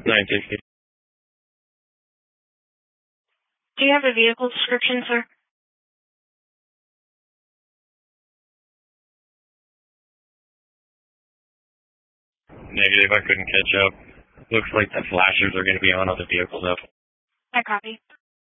960. Do you have a vehicle description, sir? Negative, I couldn't catch up. Looks like the flashers are going to be on the vehicle, though. I copy.